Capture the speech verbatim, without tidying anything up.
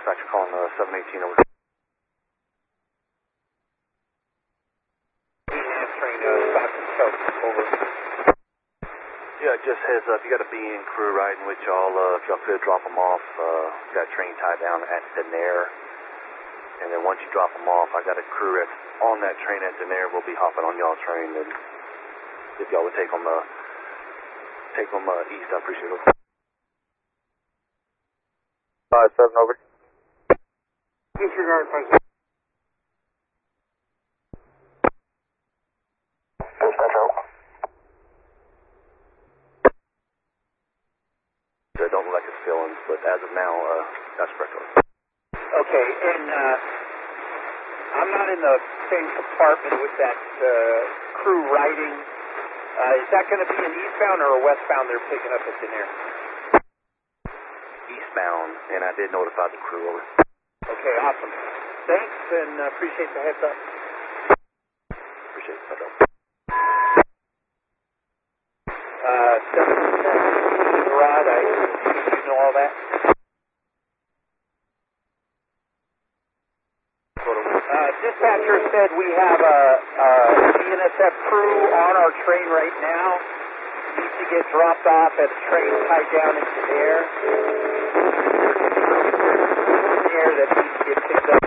dispatcher calling uh, seven eighteen over. Train uh, stopped and choked. Over. Yeah, just heads up. You got a B N crew riding with y'all. Uh, if y'all could drop them off, uh, got a train tied down at Denair. And then once you drop them off, I got a crew that's on that train at Denair. We'll be hopping on y'all's train. And if y'all would take them, uh, take them uh, east, I appreciate it. five seven over. Disregard five seven. It don't look like it's fillings, but as of now, uh, that's correct. Okay, and uh, I'm not in the same compartment with that uh, crew riding. Uh, is that going to be an eastbound or a westbound they're picking up at Denair? Eastbound, and I did notify the crew over. Okay, awesome. Thanks, and uh, appreciate the heads up. Appreciate it. Uh, seven, uh, Rod, I, you know all that? Uh, dispatcher said we have a, a B N S F crew on our train right now. Needs to get dropped off at a train tied down into the air. Air that needs to get picked up.